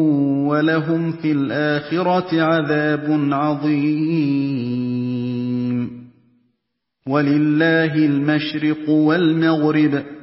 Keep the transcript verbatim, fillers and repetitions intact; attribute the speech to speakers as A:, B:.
A: وَلَهُمْ فِي الْآخِرَةِ عَذَابٌ عَظِيمٌ وَلِلَّهِ الْمَشْرِقُ وَالْمَغْرِبُ